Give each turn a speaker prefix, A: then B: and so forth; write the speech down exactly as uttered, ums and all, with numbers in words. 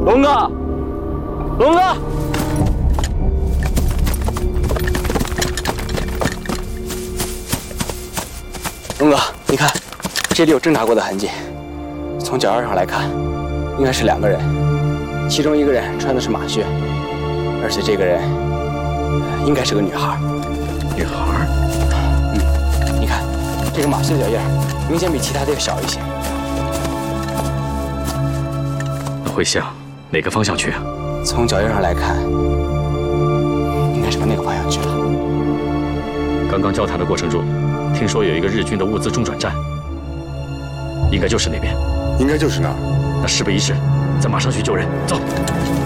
A: 龙哥，龙哥，龙哥，你看，这里有挣扎过的痕迹，从脚印上来看，应该是两个人，其中一个人穿的是马靴，而且这个人应该是个女孩。
B: 女孩？
A: 嗯，你看，这个马靴的脚印明显比其他的要小一些。
B: 那会向哪个方向去啊？
A: 从脚印上来看，应该是往那个方向去了。
B: 刚刚交谈的过程中，听说有一个日军的物资中转站，应该就是那边。
C: 应该就是那儿。
B: 那事不宜迟，咱马上去救人，走。